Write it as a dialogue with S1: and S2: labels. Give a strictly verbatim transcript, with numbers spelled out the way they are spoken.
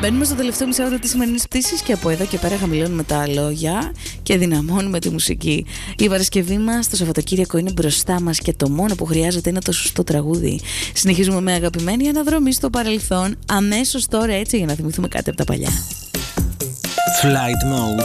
S1: Μπαίνουμε στο τελευταίο μισάωρο της σημερινής πτήσης και από εδώ και πέρα χαμηλώνουμε τα λόγια και δυναμώνουμε τη μουσική. Η Παρασκευή μας, το Σαββατοκύριακο, είναι μπροστά μας και το μόνο που χρειάζεται είναι το σωστό τραγούδι. Συνεχίζουμε με αγαπημένη αναδρομή στο παρελθόν, αμέσως τώρα, έτσι, για να θυμηθούμε κάτι από τα παλιά.
S2: Flight Mode